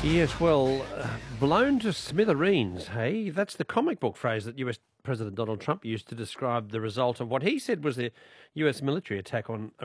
Yes, well, blown to smithereens, hey? That's the comic book phrase that US President Donald Trump used to describe the result of what he said was the US military attack on